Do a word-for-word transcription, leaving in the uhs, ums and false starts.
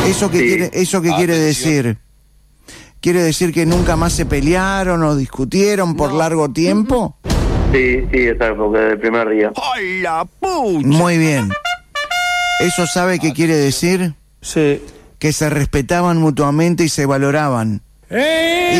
¿Eso qué Sí. quiere, eso qué quiere decir? ¿Quiere decir que nunca más se pelearon o discutieron por No. largo tiempo? Sí, sí, exacto, desde el primer día. ¡Hola, pucha! Muy bien. ¿Eso sabe qué quiere decir? Sí. Que se respetaban mutuamente y se valoraban.